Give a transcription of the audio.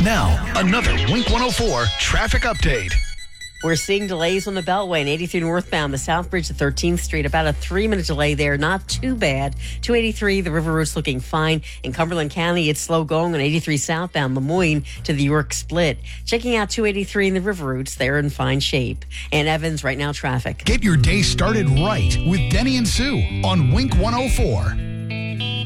Now, another Wink 104 traffic update. We're seeing delays on the Beltway and 83 northbound, the South Bridge to 13th Street. About a 3-minute delay there. Not too bad. 283, the River Route's looking fine. In Cumberland County, it's slow going on 83 southbound, Lemoyne to the York Split. Checking out 283 in the River Routes, they're in fine shape. And Evans, right now, traffic. Get your day started right with Denny and Sue on Wink 104.